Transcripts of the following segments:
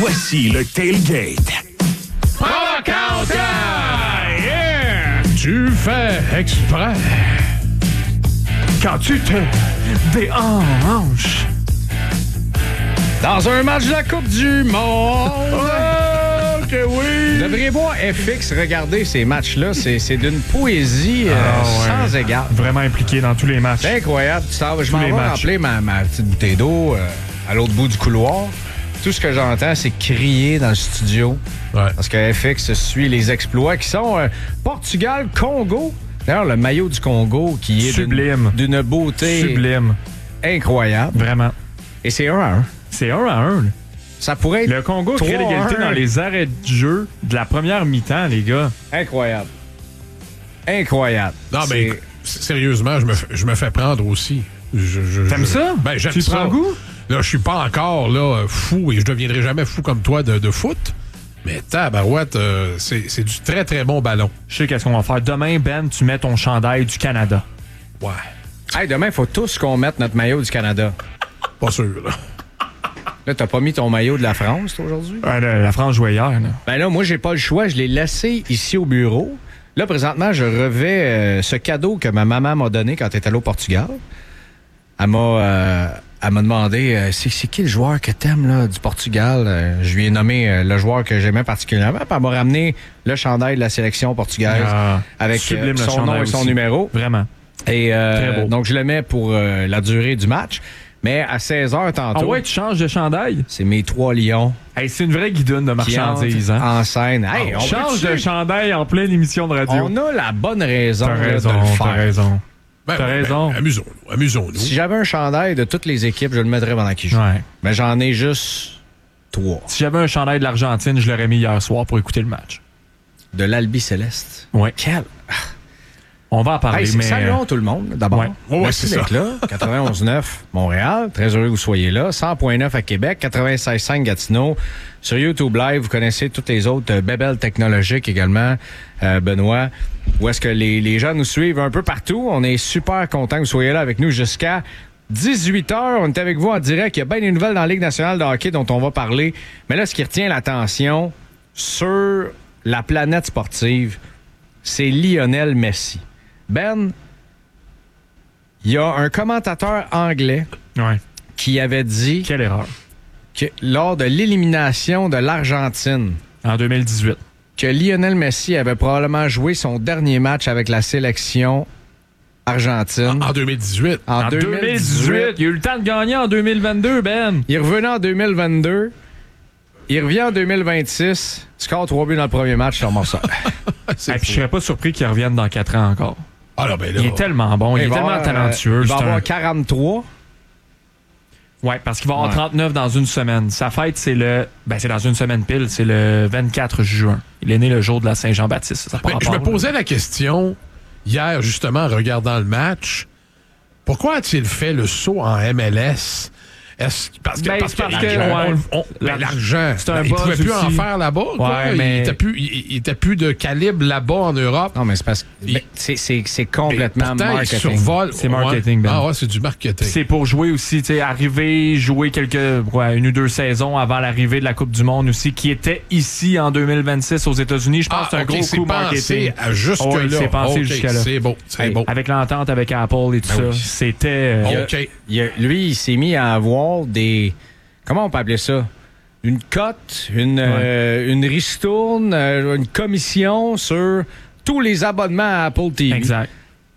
Voici le Tailgate. Provocateur! Yeah! Tu fais exprès. Quand tu te déhanches. Dans un match de la Coupe du Monde. Oh, que oui! Vous devriez voir FX regarder ces matchs-là. C'est d'une poésie sans égard. Vraiment impliqué dans tous les matchs. C'est incroyable. Je m'en vais remplir ma petite bouteille d'eau à l'autre bout du couloir. Tout ce que j'entends, c'est crier dans le studio. Ouais. Parce que FX suit les exploits qui sont Portugal-Congo. D'ailleurs, le maillot du Congo qui est sublime, d'une beauté sublime, incroyable. Vraiment. Et c'est 1-1. C'est 1-1. Ça pourrait être le Congo crée l'égalité dans les arrêts de jeu de la première mi-temps, les gars. Incroyable. Incroyable. Non, mais sérieusement, je me fais prendre aussi. T'aimes ça? Ben, j'aime ça. Tu prends goût? Là, je suis pas encore là fou et je deviendrai jamais fou comme toi de foot. Mais tabarouette, c'est du très, très bon ballon. Je sais qu'est-ce qu'on va faire. Demain, Ben, tu mets ton chandail du Canada. Ouais. Hey, demain, il faut tous qu'on mette notre maillot du Canada. Pas sûr, là. Là, t'as pas mis ton maillot de la France, toi, aujourd'hui? Ouais, la France jouait hier, là. Ben là, moi, j'ai pas le choix. Je l'ai laissé ici au bureau. Là, présentement, je revais ce cadeau que ma maman m'a donné quand elle était allée au Portugal. Elle m'a demandé c'est qui le joueur que t'aimes là, du Portugal. Je lui ai nommé le joueur que j'aimais particulièrement. Puis elle m'a ramené le chandail de la sélection portugaise avec son nom et son aussi. numéro. Vraiment. Et très beau. donc, je le mets pour la durée du match. Mais à 16h tantôt... Ah ouais, tu changes de chandail? C'est mes 3 lions. Hey, c'est une vraie guidoune de marchandises. Hein? En scène. Hey, on change de chandail en pleine émission de radio. On a la bonne raison, de le faire. T'as raison. T'as raison. Amusons-nous. Si j'avais un chandail de toutes les équipes, je le mettrais pendant qu'ils jouent. Ouais. Mais j'en ai juste 3. Si j'avais un chandail de l'Argentine, je l'aurais mis hier soir pour écouter le match. De l'Albi Céleste. Ouais. Quel... On va en parler, hey, mais... Saluons tout le monde, d'abord. Ouais. Merci d'être là. 91.9 Montréal. Très heureux que vous soyez là. 100.9 à Québec. 96.5 Gatineau. Sur YouTube Live, vous connaissez toutes les autres bébelles technologiques également, Benoît. Où est-ce que les gens nous suivent un peu partout. On est super contents que vous soyez là avec nous jusqu'à 18h. On est avec vous en direct. Il y a bien des nouvelles dans la Ligue nationale de hockey dont on va parler. Mais là, ce qui retient l'attention sur la planète sportive, c'est Lionel Messi. Ben, il y a un commentateur anglais qui avait dit... Quelle erreur. Que lors de l'élimination de l'Argentine... En 2018. Que Lionel Messi avait probablement joué son dernier match avec la sélection argentine. En 2018. En 2018. Il a eu le temps de gagner en 2022, Ben. Il revenait en 2022. Il revient en 2026. Score 3 buts dans le premier match sur Marseille. Je serais pas surpris qu'il revienne dans 4 ans encore. Ah là, ben là, il est tellement bon, il est tellement talentueux. Il va avoir 43. Ouais, parce qu'il va avoir 39 dans une semaine. Sa fête, c'est dans une semaine pile, c'est le 24 juin. Il est né le jour de la Saint-Jean-Baptiste. Je me posais la question hier, justement, en regardant le match. Pourquoi a-t-il fait le saut en MLS? Parce que l'argent, c'est un il ne pouvait plus aussi. En faire là-bas. Ouais, mais... Il n'était plus de calibre là-bas en Europe. Non, mais c'est parce que c'est complètement marketing. Survole, c'est marketing. Ben. Ah ouais, c'est du marketing. C'est pour jouer aussi, tu sais, arriver, jouer une ou deux saisons avant l'arrivée de la Coupe du Monde aussi, qui était ici en 2026 aux États-unis. Je pense que c'est un gros coup marketing. C'est pensé jusqu'à-là. C'est beau, c'est beau. Avec l'entente avec Apple et tout ça, c'était... Lui, il s'est mis à avoir des... Comment on peut appeler ça? Une cote, une ristourne, une commission sur tous les abonnements à Apple TV. Exact.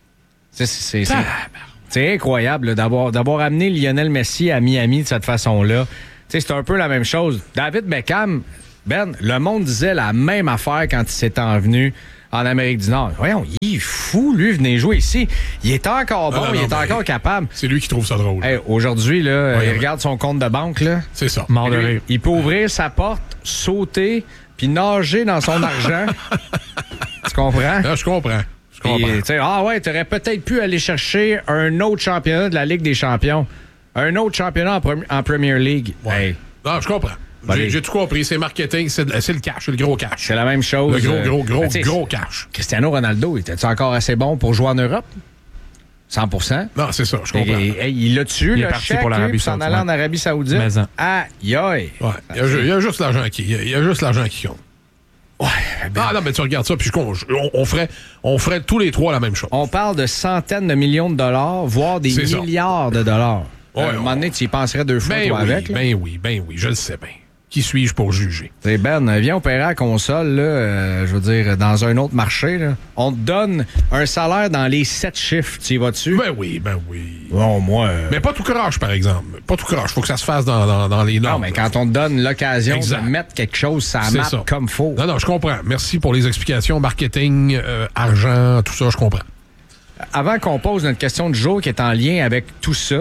C'est incroyable là, d'avoir amené Lionel Messi à Miami de cette façon-là. C'est un peu la même chose. David Beckham, Ben, le monde disait la même affaire quand il s'est envenu en Amérique du Nord. Voyons, il est fou, lui, venez jouer ici. Il est encore bon, il est encore capable. C'est lui qui trouve ça drôle. Hey, aujourd'hui, là, il regarde son compte de banque. Là. C'est ça. Mort de rire. Il peut ouvrir sa porte, sauter, puis nager dans son argent. Tu comprends? Là, je comprends. T'aurais peut-être pu aller chercher un autre championnat de la Ligue des champions. Un autre championnat en Premier League. Ouais. Hey. Non, je comprends. J'ai tout compris. C'est marketing, c'est le cash, c'est le gros cash. C'est la même chose. Le gros cash. Cristiano Ronaldo, était-tu encore assez bon pour jouer en Europe? 100%. Non, c'est ça, je comprends. Il l'a tué, le chèque, pour l'Arabie Saoudite. En allant en Arabie Saoudite. Aïe, aïe. Ouais, il y a juste l'argent qui compte. Ouais, non, mais tu regardes ça, puis on ferait tous les trois la même chose. On parle de centaines de millions de dollars, voire des milliards de dollars. Ouais, à un moment donné, tu y penserais deux fois, toi, avec. Ben oui, je le sais bien. Qui suis-je pour juger? Ben, viens opérer à la console, là, je veux dire, dans un autre marché. Là. On te donne un salaire dans les 7 chiffres. Tu y vas-tu? Ben oui. Bon, moi... Mais pas tout croche, par exemple. Pas tout croche. Faut que ça se fasse dans les normes. Non, mais quand on te donne l'occasion de mettre quelque chose, ça marque comme faux. Non, je comprends. Merci pour les explications. Marketing, argent, tout ça, je comprends. Avant qu'on pose notre question du jour qui est en lien avec tout ça,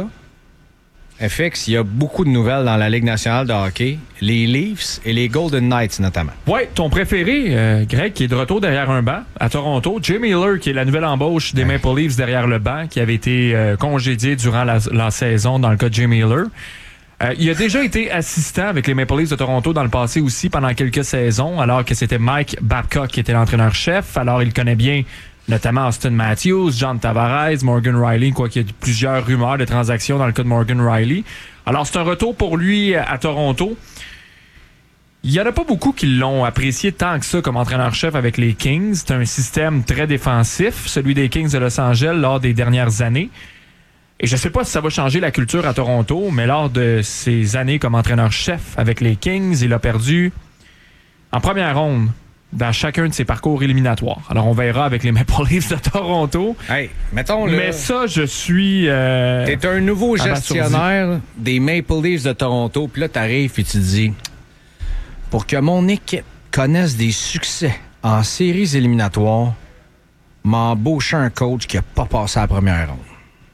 FX, il y a beaucoup de nouvelles dans la Ligue nationale de hockey. Les Leafs et les Golden Knights, notamment. Oui, ton préféré, Greg, qui est de retour derrière un banc à Toronto. Jimmy Miller, qui est la nouvelle embauche des Maple Leafs derrière le banc, qui avait été congédié durant la saison dans le cas de Jimmy Miller. Il a déjà été assistant avec les Maple Leafs de Toronto dans le passé aussi pendant quelques saisons, alors que c'était Mike Babcock qui était l'entraîneur-chef. Alors, il connaît bien notamment Austin Matthews, John Tavares, Morgan Riley, quoi qu'il y ait plusieurs rumeurs de transactions dans le cas de Morgan Riley. Alors, c'est un retour pour lui à Toronto. Il n'y en a pas beaucoup qui l'ont apprécié tant que ça comme entraîneur-chef avec les Kings. C'est un système très défensif, celui des Kings de Los Angeles lors des dernières années. Et je ne sais pas si ça va changer la culture à Toronto, mais lors de ses années comme entraîneur-chef avec les Kings, il a perdu en première ronde dans chacun de ses parcours éliminatoires. Alors, on verra avec les Maple Leafs de Toronto. Hey, mettons là. Mais ça, je suis... t'es un nouveau gestionnaire des Maple Leafs de Toronto, puis là, t'arrives et tu te dis, pour que mon équipe connaisse des succès en séries éliminatoires, m'embaucher un coach qui n'a pas passé à la première ronde.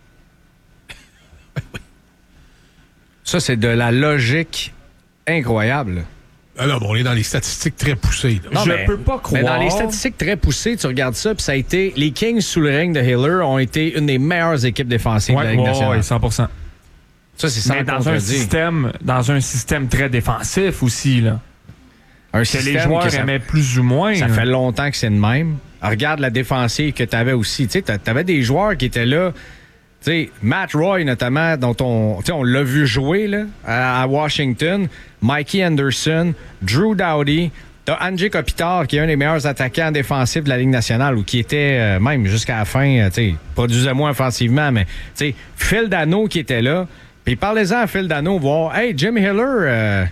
Ça, c'est de la logique incroyable. Alors, on est dans les statistiques très poussées. Non, je peux pas croire. Mais dans les statistiques très poussées, tu regardes ça, puis ça a été... Les Kings, sous le règne de Hiller, ont été une des meilleures équipes défensives de la Ligue nationale. Oui, 100%. Ça, c'est sans mais dans un système très défensif aussi, là. Un que les joueurs aimaient plus ou moins. Ça fait longtemps que c'est de même. Alors, regarde la défensive que tu avais aussi. Tu avais des joueurs qui étaient là... T'sais, Matt Roy, notamment, dont on l'a vu jouer là, à Washington, Mikey Anderson, Drew Doughty, t'as Andrzej Kopitar, qui est un des meilleurs attaquants défensifs de la Ligue nationale, ou qui était, même jusqu'à la fin, produisait moins offensivement, mais Phil Dano qui était là. Puis parlez-en à Phil Dano, voir, hey, Jim Hiller,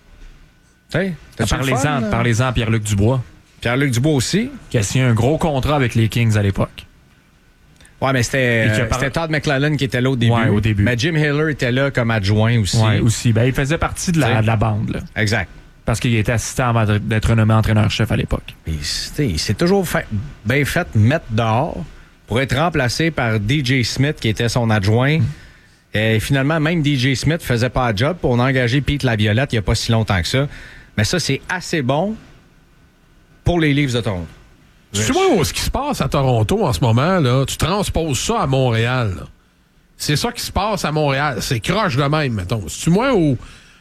parlez-en à Pierre-Luc Dubois. Pierre-Luc Dubois aussi. Qui a signé un gros contrat avec les Kings à l'époque. Ouais, mais c'était Todd McLellan qui était là au début. Ouais, au début. Mais Jim Hiller était là comme adjoint aussi. Ouais, aussi. Ben, il faisait partie de la bande. Là. Exact. Parce qu'il était assistant avant d'être nommé entraîneur-chef à l'époque. Il s'est toujours bien fait mettre dehors pour être remplacé par DJ Smith, qui était son adjoint. Et finalement, même DJ Smith faisait pas le job. On a engagé Pete Laviolette il n'y a pas si longtemps que ça. Mais ça, c'est assez bon pour les Leafs de Toronto. Tu vois ce qui se passe à Toronto en ce moment, là, tu transposes ça à Montréal. Là. C'est ça qui se passe à Montréal. C'est croche de même, mettons. C'est-tu moi où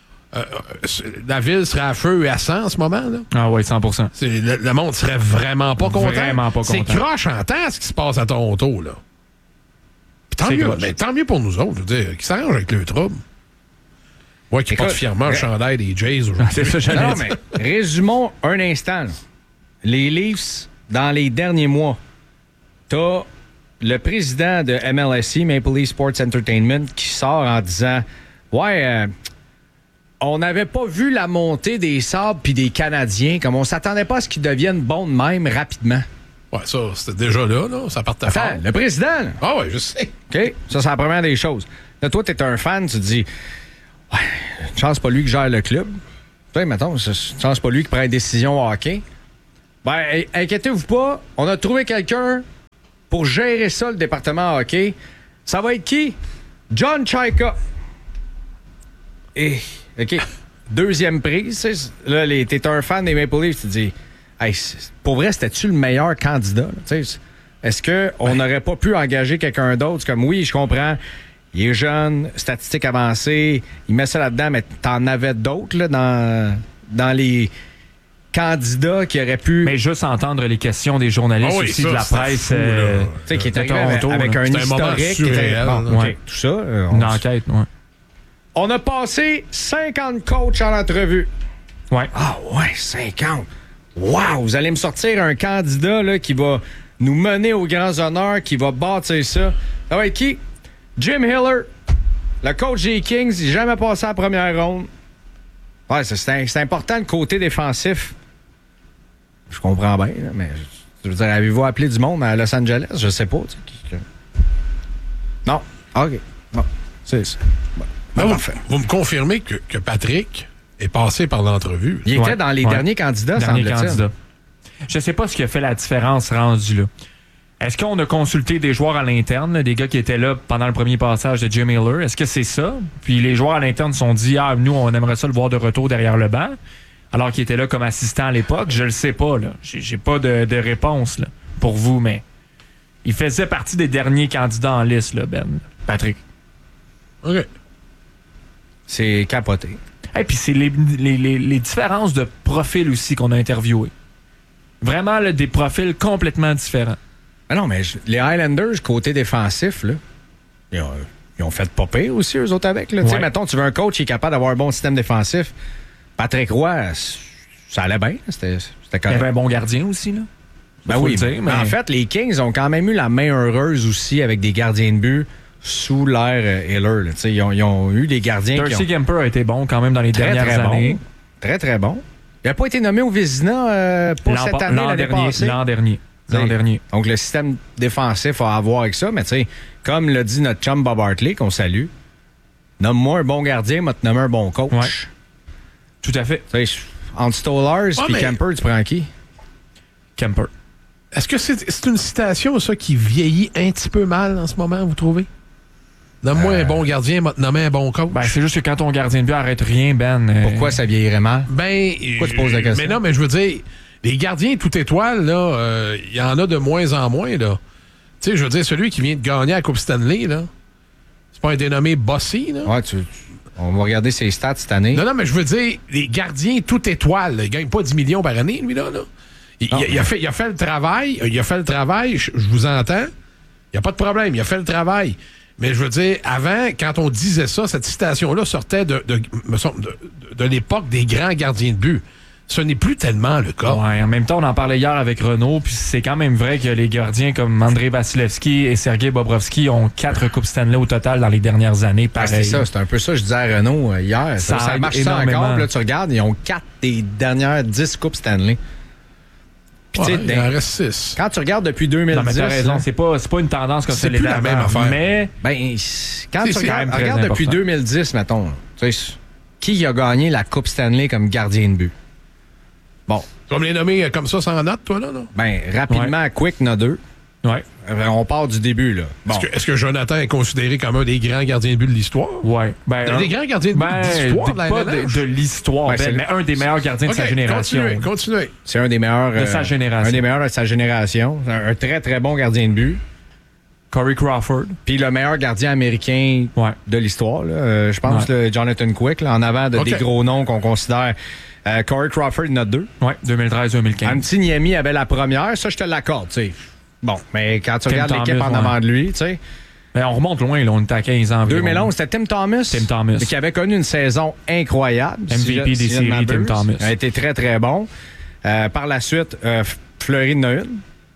la ville serait à feu et à sang en ce moment? Là? Ah oui, 100%. Le monde serait vraiment pas content. Vraiment pas content. C'est croche en temps ce qui se passe à Toronto. Là. Puis tant mieux pour nous autres, je veux dire, qui s'arrange avec le trouble. Moi qui porte fièrement le chandail des Jays aujourd'hui. C'est ça, j'allais dire. Mais résumons un instant. Là. Les Leafs... Dans les derniers mois, t'as le président de MLSE, Maple Leaf Sports Entertainment, qui sort en disant « Ouais, on n'avait pas vu la montée des Sabres puis des Canadiens, comme on s'attendait pas à ce qu'ils deviennent bons de même rapidement. » Ouais, ça, c'était déjà là, ça partait fort. Le président, là. Ah ouais, je sais. OK, ça, c'est la première des choses. Là, toi, t'es un fan, tu te dis « Ouais, une chance pas lui qui gère le club. » Tu sais, mettons, une chance pas lui qui prend une décision au hockey. Ben, inquiétez-vous pas, on a trouvé quelqu'un pour gérer ça, le département hockey. Ça va être qui? John Chaika. Et, OK, deuxième prise. Là, t'es un fan des Maple Leafs, tu te dis, hey, pour vrai, c'était-tu le meilleur candidat? Est-ce qu'on n'aurait pas pu engager quelqu'un d'autre? C'est comme, oui, je comprends, il est jeune, statistique avancée, il met ça là-dedans, mais t'en avais d'autres là, dans les candidat qui aurait pu... Mais juste entendre les questions des journalistes aussi, de la presse. Qui est arrivé avec un historique. Tout ça. Une enquête, oui. On a passé 50 coachs en entrevue. Ouais. Ah ouais, 50. Wow! Vous allez me sortir un candidat là, qui va nous mener aux grands honneurs, qui va bâtir ça. Ça va être qui? Jim Hiller, le coach des Kings, il n'a jamais passé à la première ronde. Ouais, c'est important le côté défensif. Je comprends bien, là, mais je veux dire, avez-vous appelé du monde à Los Angeles? Je sais pas. Non. OK. Bon. C'est ça. Bon. Vous me confirmez que Patrick est passé par l'entrevue. Il était dans les derniers candidats, semble-t-il. Je ne sais pas ce qui a fait la différence rendue là. Est-ce qu'on a consulté des joueurs à l'interne, là, des gars qui étaient là pendant le premier passage de Jim Hiller? Est-ce que c'est ça? Puis les joueurs à l'interne se sont dit, nous, on aimerait ça le voir de retour derrière le banc, alors qu'il était là comme assistant à l'époque. Je le sais pas, là. J'ai pas de réponse là, pour vous, mais il faisait partie des derniers candidats en liste, là, Ben. Patrick. OK. C'est capoté. Et puis c'est les différences de profil aussi qu'on a interviewés. Vraiment, là, des profils complètement différents. Ah non, mais les Highlanders, côté défensif, là, ils ont fait pas pire aussi, eux autres, avec. Tu sais, mettons, tu veux un coach qui est capable d'avoir un bon système défensif. Patrick Roy, ça allait bien. C'était correct. Il y avait un bon gardien aussi, là. Ben oui, dire, mais en fait, les Kings ont quand même eu la main heureuse aussi avec des gardiens de but sous l'ère Hiller. Ils ont eu des gardiens Darcy Kemper a été bon quand même dans les dernières années. Bon. Très, très bon. Il n'a pas été nommé au Vézina pour cette année, l'année passée. L'an dernier. Donc, le système défensif a à voir avec ça. Mais tu sais, comme l'a dit notre chum Bob Hartley, qu'on salue, nomme-moi un bon gardien, moi te nommer un bon coach. Ouais. Tout à fait. Entre Stolarz et Kemper, tu prends qui? Kemper. Est-ce que c'est une citation, ça, qui vieillit un petit peu mal en ce moment, vous trouvez? Nomme-moi un bon gardien, m'a nommé un bon coach. Ben, c'est juste que quand ton gardien de but arrête rien, Ben. Pourquoi ça vieillirait mal? Pourquoi tu poses la question? Mais non, mais je veux dire, les gardiens tout étoile, là, il y en a de moins en moins, là. Tu sais, je veux dire, celui qui vient de gagner la Coupe Stanley, là, c'est pas un dénommé Bossy, là? Ouais, on va regarder ses stats cette année. Non, mais je veux dire, les gardiens tout étoile, là, il gagne pas 10 millions par année, lui, là. Il a fait le travail, je vous entends. Il n'y a pas de problème, il a fait le travail. Mais je veux dire, avant, quand on disait ça, cette citation-là sortait de l'époque des grands gardiens de but. Ce n'est plus tellement le cas. Ouais, en même temps, on en parlait hier avec Renaud, puis c'est quand même vrai que les gardiens comme Andrei Vasilevski et Sergei Bobrovski ont 4 Coupes Stanley au total dans les dernières années. Pareil. C'est un peu ça, je disais à Renaud hier. Ça marche ça encore, là, tu regardes, ils ont 4 des dernières 10 Coupes Stanley. Puis, il en reste 6. Quand tu regardes depuis 2010... Non, mais t'as raison, c'est pas une tendance comme ça. C'est plus la même affaire. Mais... quand tu regardes depuis 2010, mettons, qui a gagné la Coupe Stanley comme gardien de but? Bon. Tu vas me les nommer comme ça sans note, toi, là? Non? Rapidement, Quick, n'a 2. Ouais. On part du début, là. Bon. Est-ce que Jonathan est considéré comme un des grands gardiens de but de l'histoire? Ouais. Des grands gardiens de but de l'histoire, pas de l'histoire, mais un des meilleurs gardiens de sa génération. Continuez. C'est un des meilleurs de sa génération. Un des meilleurs de sa génération. Un très, très bon gardien de but. Corey Crawford. Puis le meilleur gardien américain de l'histoire, là. Je pense Jonathan Quick, là, en avant des gros noms qu'on considère. Corey Crawford, note 2. Oui, 2013-2015. Antti Niemi avait la première, ça je te l'accorde, tu sais. Bon, mais quand tu regardes l'équipe en avant de lui, tu sais. Mais on remonte loin, là, on était à 15 ans. 2011, c'était Tim Thomas. Qui avait connu une saison incroyable. MVP des séries, Tim Thomas. Il a été très, très bon. Par la suite, Fleury de Neuil.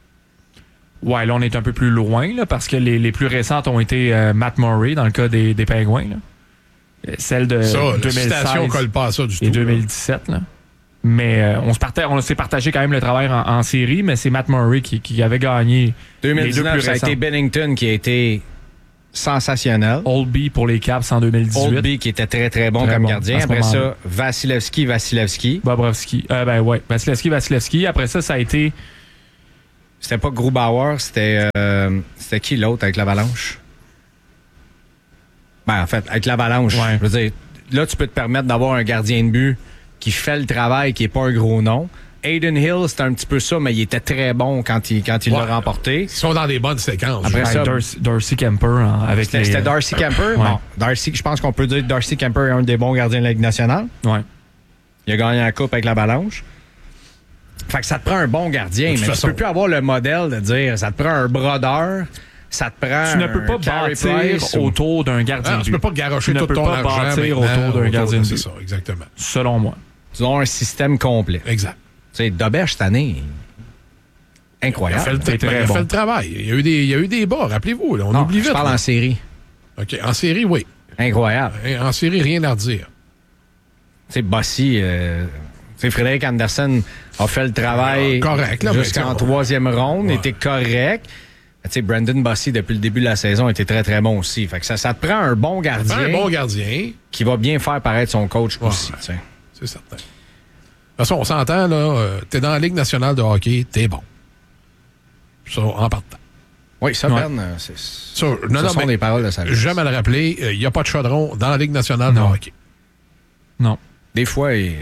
Ouais, là, on est un peu plus loin, là, parce que les plus récentes ont été Matt Murray, dans le cas des Penguins, là. Celle de 2016 la colle pas à ça du et 2017. Là. Mais on s'est partagé quand même le travail en série, mais c'est Matt Murray qui avait gagné 2019, les deux plus ça a été Bennington qui a été sensationnel. Oldby pour les Caps en 2018. Oldby qui était très, très bon comme gardien. Après ça, Vasilevski. Bobrovski. Vasilevski. Après ça a été... C'était pas Grubauer, c'était qui l'autre avec l'Avalanche? En fait, avec l'Avalanche, je veux dire, là, tu peux te permettre d'avoir un gardien de but qui fait le travail, qui n'est pas un gros nom. Aiden Hill, c'était un petit peu ça, mais il était très bon quand il l'a remporté. Ils sont dans des bonnes séquences. Après ça, Darcy Kemper. C'était Darcy Kemper. Bon, Darcy, je pense qu'on peut dire que Darcy Kemper est un des bons gardiens de la Ligue nationale. Ouais. Il a gagné la Coupe avec l'Avalanche. Fait que ça te prend un bon gardien, mais tu peux plus avoir le modèle de dire ça te prend un brodeur, ça te prend tu ne peux pas bâtir autour d'un gardien de but. Tu ne peux pas garocher tout ton argent. Tu ne peux pas bâtir autour d'un gardien de but. C'est ça, exactement. Selon moi. Tu as un système complet. Exact. Tu sais, Dobèche, cette année, incroyable. Il a fait le travail. Il y a eu des bas, rappelez-vous. Là, on oublie vite. Je parle en série. OK, en série, oui. Incroyable. En série, rien à redire. Tu sais, Bossy, Frédéric Anderson a fait le travail jusqu'en troisième ronde, était correct. Tu sais, Brandon Bossy, depuis le début de la saison, était très, très bon aussi. Fait que ça te prend un bon gardien. Qui va bien faire paraître son coach aussi. T'sais. C'est certain. De toute façon, on s'entend, là. T'es dans la Ligue nationale de hockey, t'es bon. Ça, en partant. Oui, ça, Ben, ce sont des paroles de sa vie. J'aime à le rappeler, il n'y a pas de chaudron dans la Ligue nationale de hockey. Non. Des fois, il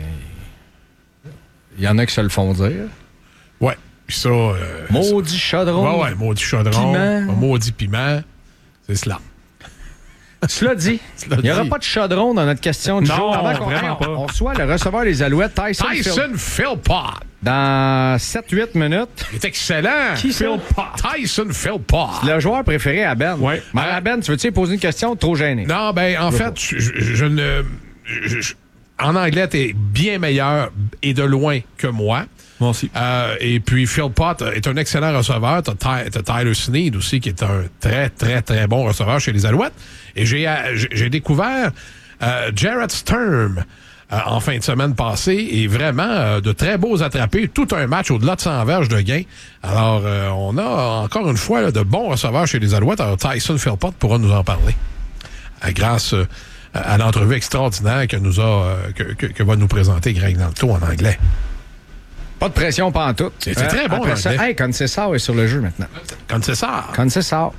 y en a qui se le font dire. Ouais. Puis ça... maudit chaudron. Ouais, maudit chaudron. Piment. Maudit piment. C'est cela. Cela dit, il n'y aura pas de chaudron dans notre question du jour. Avant qu'on reçoit le receveur des Alouettes, Tyson Philpott. Dans 7-8 minutes. Il est excellent. Qui Tyson Philpott. Le joueur préféré à Ben. Oui. Ben, tu veux-tu poser une question? Trop gêné. Non, ben, en fait, je ne... En anglais, t'es bien meilleur et de loin que moi. Moi aussi. Et puis, Philpott est un excellent receveur. T'as Tyler Snead aussi, qui est un très, très, très bon receveur chez les Alouettes. Et j'ai découvert Jared Sturm en fin de semaine passée et vraiment de très beaux attrapés. Tout un match au-delà de 100 verges de gain. Alors, on a encore une fois là, de bons receveurs chez les Alouettes. Alors, Tyson Philpott pourra nous en parler. Grâce à l'entrevue extraordinaire que va nous présenter Greg Danto en anglais. Pas de pression pantoute. C'était très bon. Après ça, Concessao est sur le jeu maintenant. Concessao.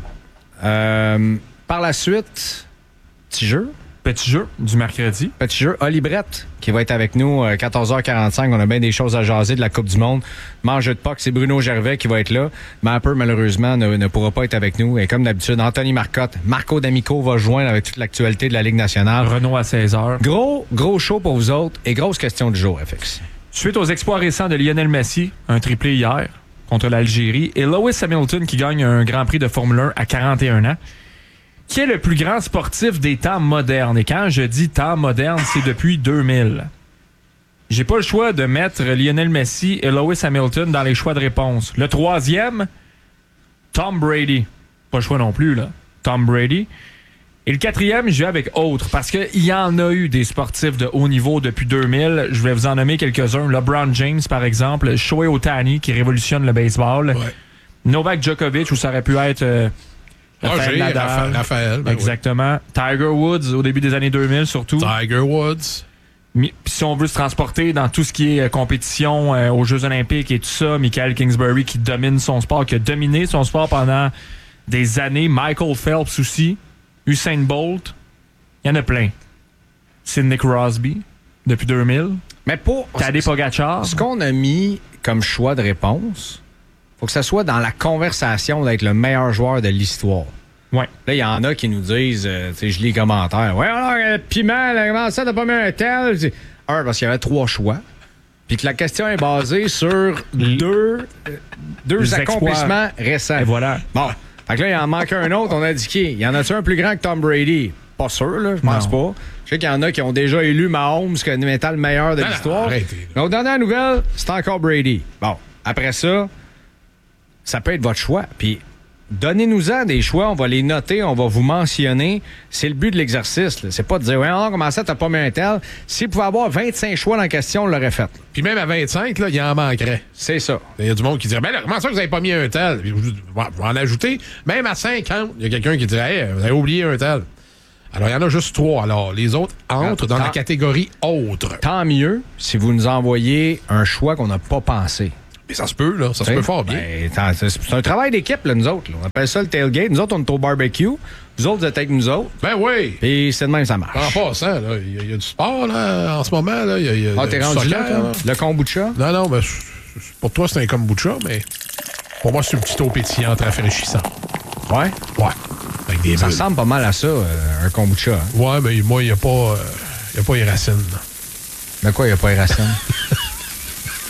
Par la suite, petit jeu du mercredi. Petit jeu. Oli Brett, qui va être avec nous 14h45. On a bien des choses à jaser de la Coupe du Monde. Mangeux de Pâques, c'est Bruno Gervais qui va être là. Mais un peu, malheureusement, ne pourra pas être avec nous. Et comme d'habitude, Anthony Marcotte, Marco D'Amico va joindre avec toute l'actualité de la Ligue nationale. Renaud à 16h. Gros show pour vous autres et grosse question du jour, FX. Suite aux exploits récents de Lionel Messi, un triplé hier contre l'Algérie, et Lewis Hamilton qui gagne un Grand Prix de Formule 1 à 41 ans, qui est le plus grand sportif des temps modernes. Et quand je dis temps moderne, c'est depuis 2000. J'ai pas le choix de mettre Lionel Messi et Lewis Hamilton dans les choix de réponse. Le troisième, Tom Brady. Pas le choix non plus, là. Tom Brady. Et le quatrième, je vais avec autre, parce qu'il y en a eu des sportifs de haut niveau depuis 2000. Je vais vous en nommer quelques-uns. LeBron James, par exemple. Shohei Ohtani, qui révolutionne le baseball. Ouais. Novak Djokovic, où ça aurait pu être... Raphaël. Exactement. Oui. Tiger Woods, au début des années 2000, surtout. Tiger Woods. Puis si on veut se transporter dans tout ce qui est compétition aux Jeux olympiques et tout ça, Michael Kingsbury qui domine son sport, qui a dominé son sport pendant des années. Michael Phelps aussi. Usain Bolt, il y en a plein. Sidney Crosby, depuis 2000. Mais pour Tadej Pogacar. Ce qu'on a mis comme choix de réponse, faut que ça soit dans la conversation d'être le meilleur joueur de l'histoire. Ouais. Là, il y en a qui nous disent, je lis les commentaires, ouais, alors, Piment, comment ça, t'as pas mis un tel? Parce qu'il y avait 3 choix. Puis que la question est basée sur deux accomplissements récents. Et voilà. Bon. Fait que là, il en manque un autre, on a dit qui? Y en a-tu un plus grand que Tom Brady? Pas sûr, là, je pense pas. Je sais qu'il y en a qui ont déjà élu Mahomes comme étant le meilleur de l'histoire. Mais aux dernières nouvelles, c'est encore Brady. Bon, après ça peut être votre choix. Puis donnez-nous-en des choix, on va les noter, on va vous mentionner. C'est le but de l'exercice, là. C'est pas de dire, ouais, non, comment ça, t'as pas mis un tel? S'il pouvait avoir 25 choix dans la question, on l'aurait fait. Puis même à 25, là, il en manquerait. C'est ça. Il y a du monde qui dirait, ben là, comment ça que vous avez pas mis un tel? Je vais en ajouter. Même à 50, il y a quelqu'un qui dirait, hey, vous avez oublié un tel. Alors, il y en a juste 3. Alors, les autres entrent dans la catégorie autre. Tant mieux si vous nous envoyez un choix qu'on n'a pas pensé. Mais ça se peut, là. Ça se peut fort bien. Ben, c'est un travail d'équipe, là, nous autres. Là. On appelle ça le tailgate. Nous autres, on est au barbecue. Vous autres, vous êtes avec nous autres. Ben oui. Puis c'est de même, ça marche. En passant, là, il y a du sport, là, en ce moment. Là. T'es rendu soccer, là, le kombucha? Non, ben, pour toi, c'est un kombucha, mais pour moi, c'est une petite eau pétillante rafraîchissante. Ouais? Ouais. Avec des ça ressemble pas mal à ça, un kombucha. Hein? Ouais, mais moi, il n'y a pas les racines. Là. De quoi, il n'y a pas les racines?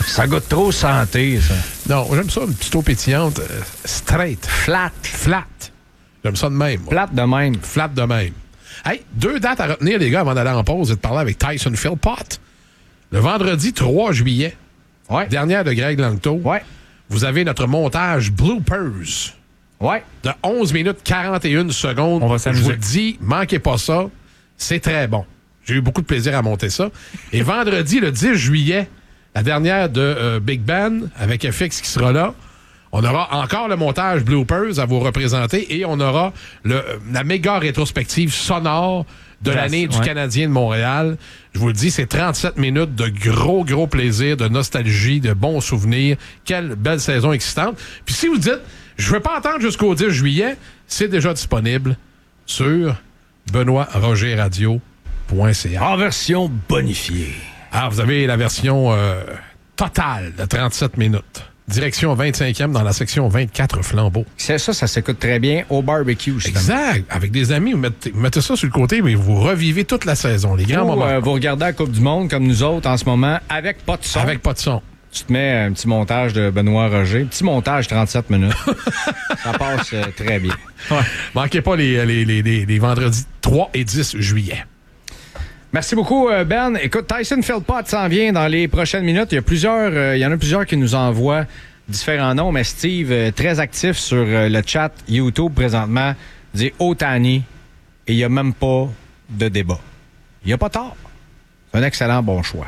Ça goûte trop santé, ça. Non, j'aime ça, une petite eau pétillante. Straight. Flat. J'aime ça de même. Moi. Flat de même. Flat de même. Hey, 2 dates à retenir, les gars, avant d'aller en pause et de parler avec Tyson Philpott. Le vendredi 3 juillet, dernière de Greg Langto, vous avez notre montage Bloopers. De 11 minutes 41 secondes. On va s'amuser. Je vous le dis, manquez pas ça. C'est très bon. J'ai eu beaucoup de plaisir à monter ça. Et vendredi, le 10 juillet, la dernière de Big Ben, avec FX qui sera là. On aura encore le montage Bloopers à vous représenter et on aura la méga rétrospective sonore de l'année du Canadien de Montréal. Je vous le dis, c'est 37 minutes de gros plaisir, de nostalgie, de bons souvenirs. Quelle belle saison excitante. Puis si vous dites, je ne veux pas attendre jusqu'au 10 juillet, c'est déjà disponible sur benoîtrogerradio.ca. En version bonifiée. Alors, vous avez la version totale de 37 minutes. Direction 25e dans la section 24 flambeaux. Ça s'écoute très bien au barbecue, justement. Exact. Avec des amis, vous mettez ça sur le côté, mais vous revivez toute la saison, les grands moments. Vous regardez la Coupe du Monde, comme nous autres, en ce moment, avec pas de son. Avec pas de son. Tu te mets un petit montage de Benoît Roger. Petit montage, 37 minutes. Ça passe très bien. Manquez pas les vendredis 3 et 10 juillet. Merci beaucoup, Ben. Écoute, Tyson Philpott s'en vient dans les prochaines minutes. Il y en a plusieurs qui nous envoient différents noms, mais Steve, très actif sur le chat YouTube présentement, dit Ohtani et il n'y a même pas de débat. Il n'y a pas tort. C'est un excellent bon choix.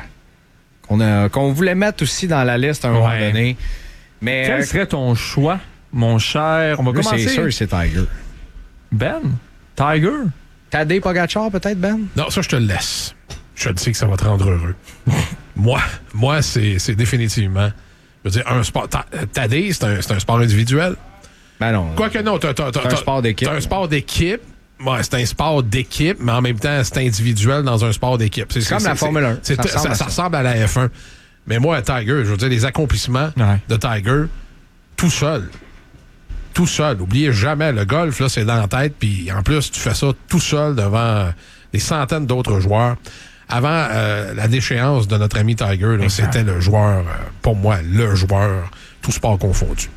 Qu'on voulait mettre aussi dans la liste à un moment donné. Mais, quel serait ton choix, mon cher? On va commencer. C'est sûr, c'est Tiger. Ben? Tiger? Tadej Pogačar, peut-être, Ben? Non, ça, je te le laisse. Je te sais que ça va te rendre heureux. moi, c'est définitivement... Je veux dire, un sport... Tadej, c'est un sport individuel. Ben non. Quoique non, c'est un sport d'équipe. C'est un sport d'équipe. Ouais, c'est un sport d'équipe, mais en même temps, c'est individuel dans un sport d'équipe. C'est comme la Formule 1. Ça ressemble à la F1. Mais moi, Tiger, je veux dire, les accomplissements de Tiger, tout seul. Tout seul. N'oubliez jamais, le golf, là, c'est dans la tête. Puis en plus, tu fais ça tout seul devant des centaines d'autres joueurs. Avant la déchéance de notre ami Tiger, là, c'était le joueur, pour moi, le joueur, tout sport confondu.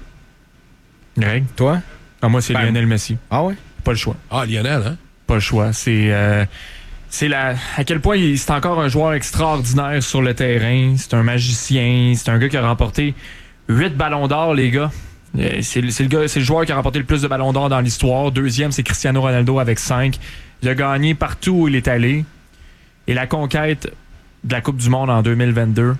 Greg? Toi? Moi, c'est Lionel Messi. Ah ouais? Pas le choix. Ah, Lionel, hein? Pas le choix. C'est à quel point c'est encore un joueur extraordinaire sur le terrain. C'est un magicien. C'est un gars qui a remporté 8 ballons d'or, les gars. C'est le joueur qui a remporté le plus de ballons d'or dans l'histoire. Deuxième, c'est Cristiano Ronaldo avec 5. Il a gagné partout où il est allé. Et la conquête de la Coupe du Monde en 2022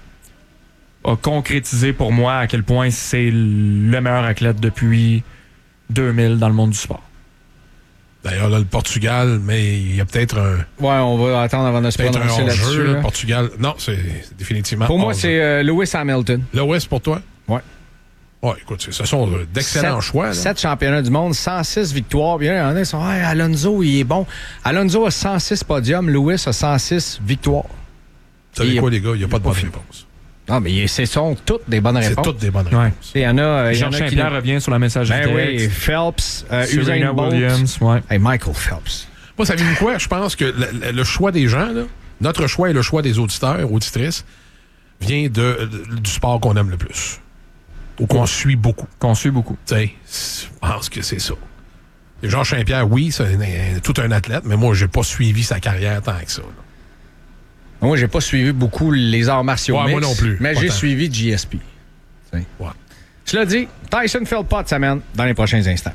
a concrétisé pour moi à quel point c'est le meilleur athlète depuis 2000 dans le monde du sport. D'ailleurs, là, le Portugal, mais il y a peut-être un... Ouais, on va attendre avant de se prononcer là-dessus. Le Portugal, non, c'est définitivement... Pour moi, c'est Lewis Hamilton. Lewis, pour toi? Ouais. Ouais, écoute, ce sont d'excellents choix. 7 championnats du monde, 106 victoires. Bien, il y en a qui sont Alonso, il est bon. Alonso a 106 podiums, Lewis a 106 victoires. Vous savez quoi, les gars? Il n'y a pas de bonne réponse. Non, mais ce sont toutes des bonnes réponses. C'est toutes des bonnes réponses. Il y en a. Georges Saint-Pierre revient sur la messagerie texte. Oui, Phelps, Serena Williams. Hey, Michael Phelps. Moi, savez-vous quoi? Je pense que le choix des gens, là, notre choix et le choix des auditeurs, auditrices, vient du sport qu'on aime le plus. Ou qu'on suit beaucoup. Qu'on suit beaucoup. Tu sais, je pense que c'est ça. Et Georges Saint-Pierre, oui, c'est tout un athlète, mais moi, j'ai pas suivi sa carrière tant que ça. Là. Moi, j'ai pas suivi beaucoup les arts martiaux mixtes, moi non plus. Mais j'ai suivi GSP. Ouais. Je l'ai dit, Tyson Philpott s'amène dans les prochains instants.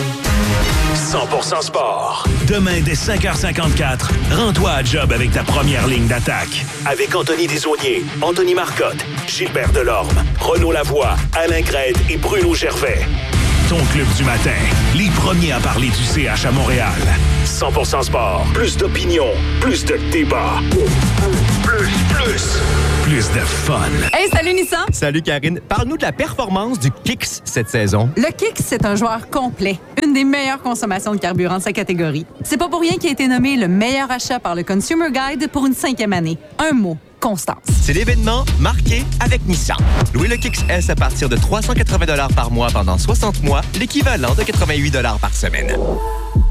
100% sport. Demain, dès 5h54, rends-toi à job avec ta première ligne d'attaque. Avec Anthony Desaulniers, Anthony Marcotte, Gilbert Delorme, Renaud Lavoie, Alain Grède et Bruno Gervais. Ton club du matin. Les premiers à parler du CH à Montréal. 100% sport. Plus d'opinion. Plus de débat. Plus de fun. Hey, salut Nissan! Salut Karine. Parle-nous de la performance du Kicks cette saison. Le Kicks, c'est un joueur complet. Une des meilleures consommations de carburant de sa catégorie. C'est pas pour rien qu'il a été nommé le meilleur achat par le Consumer Guide pour une 5e année. Un mot. Constance. C'est l'événement marqué avec Nissan. Louez le Kicks S à partir de 380 $ par mois pendant 60 mois, l'équivalent de 88 $ par semaine.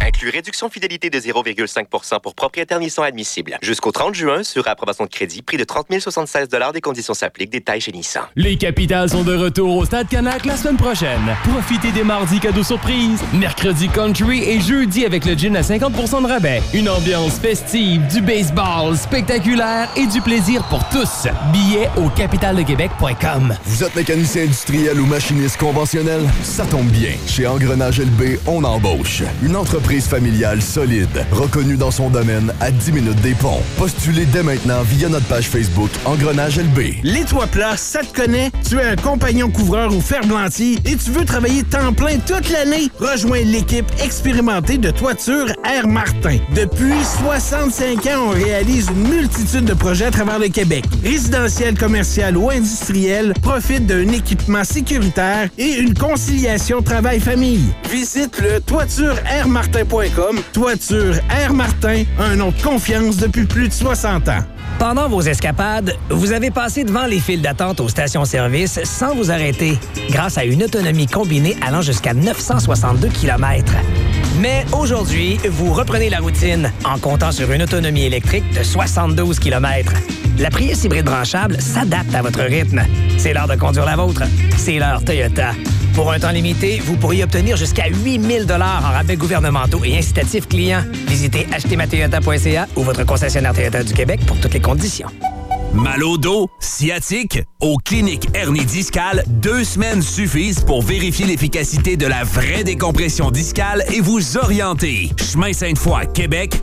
Inclut réduction fidélité de 0,5% pour propriétaires Nissan admissible. Jusqu'au 30 juin, sur approbation de crédit, prix de 30 076 $. Des conditions s'appliquent. Détails chez Nissan. Les Capitals sont de retour au Stade Canac la semaine prochaine. Profitez des mardis cadeaux surprises, mercredi country et jeudi avec le gin à 50% de rabais. Une ambiance festive, du baseball spectaculaire et du plaisir pour tous. Billets au capitaldequebec.com. Vous êtes mécanicien industriel ou machiniste conventionnel? Ça tombe bien. Chez Engrenage LB, on embauche. Une entreprise familiale solide, reconnue dans son domaine à 10 minutes des ponts. Postulez dès maintenant via notre page Facebook Engrenage LB. Les toits plats, ça te connaît? Tu es un compagnon couvreur ou ferblantier et tu veux travailler temps plein toute l'année? Rejoins l'équipe expérimentée de Toiture Air Martin. Depuis 65 ans, on réalise une multitude de projets à travers le Québec. Résidentiel, commercial ou industriel, profite d'un équipement sécuritaire et une conciliation travail-famille. Visite le toitureairmartin.com. Toiture Air Martin, un nom de confiance depuis plus de 60 ans. Pendant vos escapades, vous avez passé devant les files d'attente aux stations-service sans vous arrêter, grâce à une autonomie combinée allant jusqu'à 962 km. Mais aujourd'hui, vous reprenez la routine en comptant sur une autonomie électrique de 72 km. La Prius hybride branchable s'adapte à votre rythme. C'est l'heure de conduire la vôtre. C'est l'heure Toyota. Pour un temps limité, vous pourriez obtenir jusqu'à 8 000 $ en rabais gouvernementaux et incitatifs clients. Visitez achetezmatoyota.ca ou votre concessionnaire Toyota du Québec pour toutes les conditions. Mal au dos, sciatique? Aux cliniques hernie discale, 2 semaines suffisent pour vérifier l'efficacité de la vraie décompression discale et vous orienter. Chemin Sainte-Foy, Québec,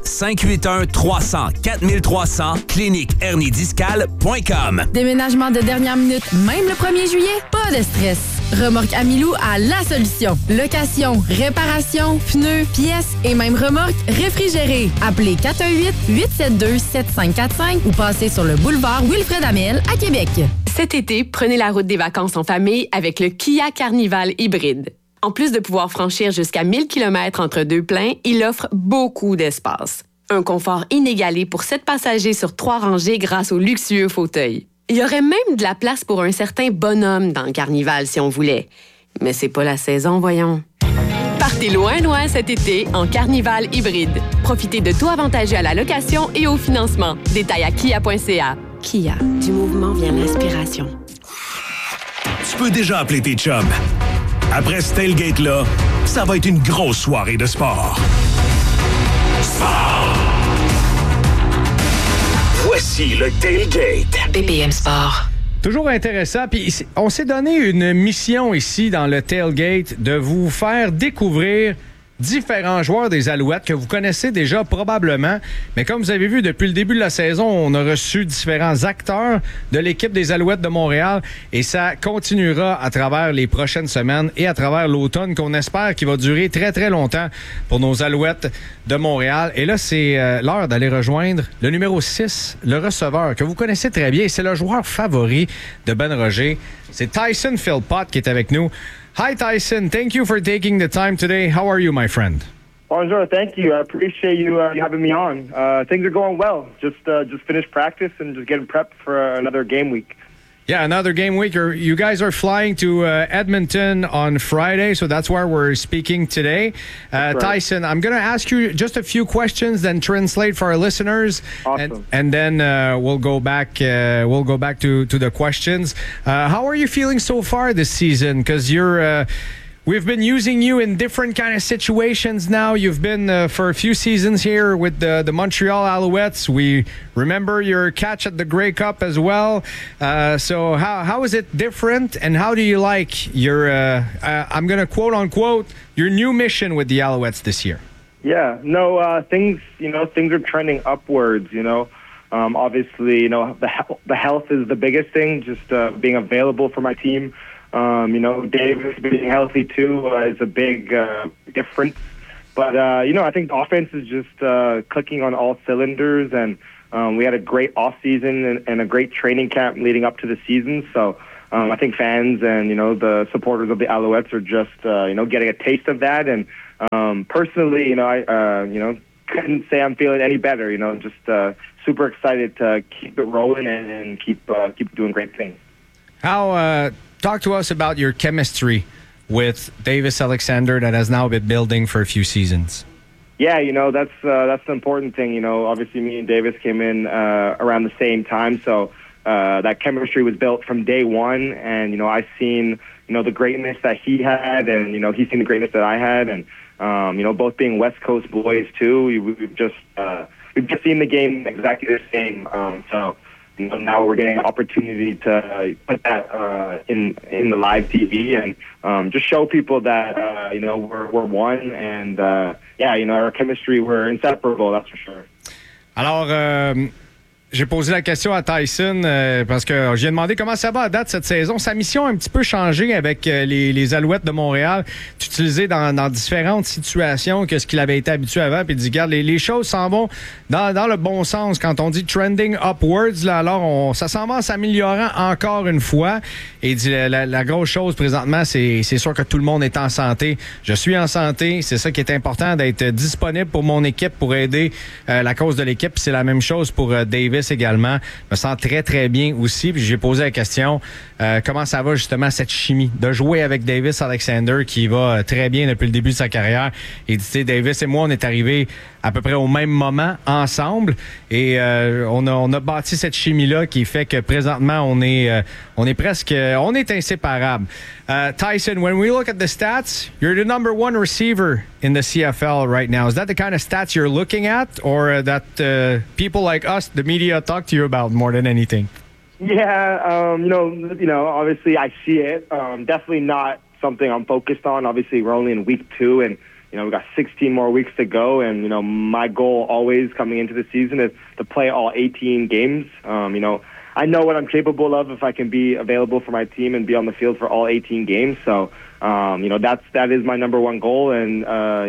581-300-4300, cliniqueherniediscale.com. Déménagement de dernière minute, même le 1er juillet? Pas de stress. Remorque Amilou a la solution. Location, réparation, pneus, pièces et même remorque réfrigérée. Appelez 418-872-7545 ou passez sur le boulevard Wilfred Amel à Québec. Cet été, prenez la route des vacances en famille avec le Kia Carnival hybride. En plus de pouvoir franchir jusqu'à 1000 km entre deux pleins, il offre beaucoup d'espace. Un confort inégalé pour 7 passagers sur 3 rangées grâce au luxueux fauteuil. Il y aurait même de la place pour un certain bonhomme dans le Carnival si on voulait. Mais c'est pas la saison, voyons. Partez loin, loin cet été en Carnival hybride. Profitez de taux avantageux à la location et au financement. Détails à kia.ca. Kia, du mouvement vient l'inspiration. Tu peux déjà appeler tes chums. Après ce tailgate-là, ça va être une grosse soirée de sport. Sport! Voici le tailgate. BPM Sport. Toujours intéressant. Puis on s'est donné une mission ici dans le tailgate de vous faire découvrir différents joueurs des Alouettes que vous connaissez déjà probablement. Mais comme vous avez vu, depuis le début de la saison, on a reçu différents acteurs de l'équipe des Alouettes de Montréal et ça continuera à travers les prochaines semaines et à travers l'automne qu'on espère qu'il va durer très, très longtemps pour nos Alouettes de Montréal. Et là, c'est l'heure d'aller rejoindre le numéro 6, le receveur, que vous connaissez très bien. C'est le joueur favori de Ben Roger. C'est Tyson Philpott qui est avec nous. Hi, Tyson. Thank you for taking the time today. How are you, my friend? Bonjour. Thank you. I appreciate you having me on. Things are going well. Just finished practice and just getting prepped for another game week. Yeah, another game week. You guys are flying to Edmonton on Friday, so that's where we're speaking today. Right. Tyson, I'm going to ask you just a few questions, then translate for our listeners, awesome. and then we'll go back. We'll go back to the questions. How are you feeling so far this season? Because you're. We've been using you in different kind of situations now. You've been for a few seasons here with the Montreal Alouettes. We remember your catch at the Grey Cup as well. So how is it different, and how do you like your, I'm going to quote unquote, your new mission with the Alouettes this year? Yeah, no, things are trending upwards, Obviously, the health is the biggest thing, just being available for my team. Davis being healthy too is a big difference. But, I think the offense is just clicking on all cylinders, and we had a great offseason and a great training camp leading up to the season. So I think fans and, the supporters of the Alouettes are just, getting a taste of that. And personally, I couldn't say I'm feeling any better, just super excited to keep it rolling and keep doing great things. How... Talk to us about your chemistry with Davis Alexander that has now been building for a few seasons. Yeah, that's the important thing. Obviously me and Davis came in around the same time, so that chemistry was built from day one. And I've seen the greatness that he had, and he's seen the greatness that I had, and both being West Coast boys too. We've just seen the game exactly the same. So now we're getting an opportunity to put that in the live TV and just show people that we're one, and our chemistry, we're inseparable, that's for sure. Alors, j'ai posé la question à Tyson parce que j'ai demandé comment ça va à date cette saison. Sa mission a un petit peu changé avec les Alouettes de Montréal, utilisé dans différentes situations que ce qu'il avait été habitué avant. Puis il dit, regarde, les choses s'en vont dans le bon sens. Quand on dit trending upwards, là, alors ça s'en va en s'améliorant encore une fois. Et il dit, la grosse chose présentement, c'est sûr que tout le monde est en santé. Je suis en santé. C'est ça qui est important, d'être disponible pour mon équipe, pour aider la cause de l'équipe. C'est la même chose pour Davis également. Je me sens très, très bien aussi. Puis j'ai posé la question, comment ça va justement cette chimie de jouer avec Davis Alexander qui va très bien depuis le début de sa carrière. Et tu sais, Davis et moi, on est arrivés à peu près au même moment ensemble et on a bâti cette chimie-là qui fait que présentement, on est inséparables. Tyson, when we look at the stats, you're the number one receiver in the CFL right now. Is that the kind of stats you're looking at, or that people like us, the media, talk to you about more than anything? Yeah, obviously I see it. Definitely not something I'm focused on. Obviously, we're only in week 2, and we've got 16 more weeks to go. And my goal always coming into the season is to play all 18 games. I know what I'm capable of if I can be available for my team and be on the field for all 18 games. So, that is my number one goal. And,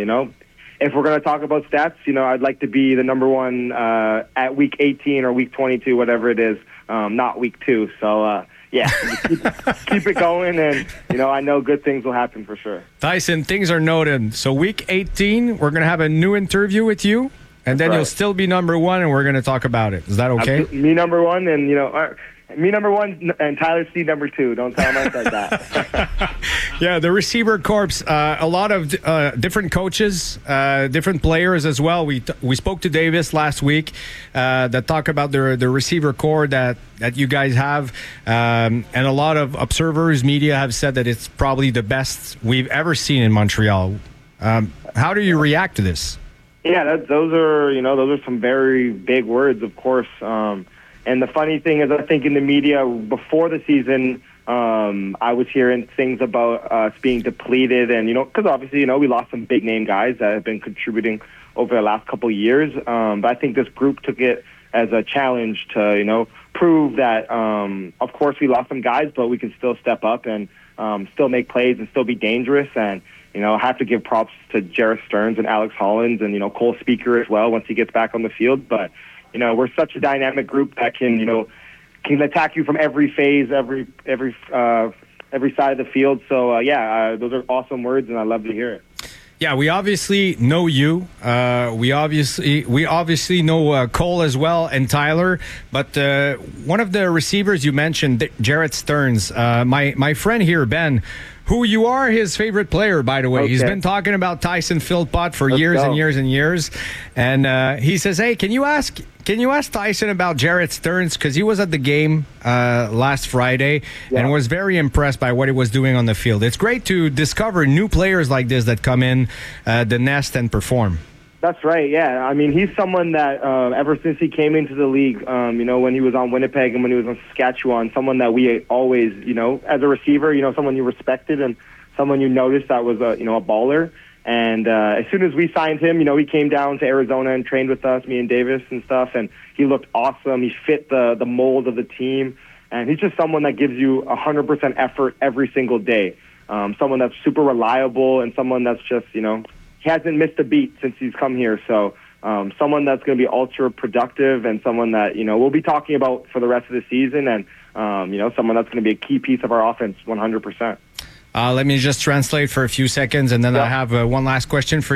if we're going to talk about stats, I'd like to be the number one at week 18 or week 22, whatever it is, not week 2. So, keep it going. And, I know good things will happen for sure. Tyson, things are noted. So week 18, we're going to have a new interview with you. And then you'll still be number one, and we're going to talk about it. Is that okay? Me number one, and me number one, and Tyler C number 2. Don't tell him I said that. Yeah, the receiver corps. A lot of different coaches, different players as well. We spoke to Davis last week that talk about the receiver corps that you guys have, and a lot of observers, media have said that it's probably the best we've ever seen in Montreal. How do you react to this? Yeah, those are some very big words, of course. And the funny thing is, I think in the media before the season, I was hearing things about us being depleted, and because obviously we lost some big name guys that have been contributing over the last couple of years. But I think this group took it as a challenge to prove that, of course, we lost some guys, but we can still step up and still make plays and still be dangerous. And I have to give props to Jarrett Stearns and Alex Hollins and, Cole Speaker as well once he gets back on the field. But, we're such a dynamic group that can attack you from every phase, every side of the field. So, those are awesome words, and I love to hear it. Yeah, we obviously know you. We obviously know Cole as well and Tyler. But one of the receivers you mentioned, Jarrett Stearns, my friend here, Ben, who you are his favorite player, by the way. Okay. He's been talking about Tyson Philpott for years and years and years. And he says, hey, can you ask Tyson about Jarrett Stearns? Because he was at the game last Friday and was very impressed by what he was doing on the field. It's great to discover new players like this that come in the nest and perform. That's right, yeah. I mean, he's someone that ever since he came into the league, when he was on Winnipeg and when he was on Saskatchewan, someone that we always, as a receiver, someone you respected and someone you noticed that was a baller. And as soon as we signed him, he came down to Arizona and trained with us, me and Davis and stuff, and he looked awesome. He fit the mold of the team, and he's just someone that gives you 100% effort every single day. Someone that's super reliable and someone that's just, he hasn't missed a beat since he's come here. So someone that's going to be ultra productive and someone that, we'll be talking about for the rest of the season, and, someone that's going to be a key piece of our offense 100%. Let me just translate for a few seconds, and then I have one last question for you.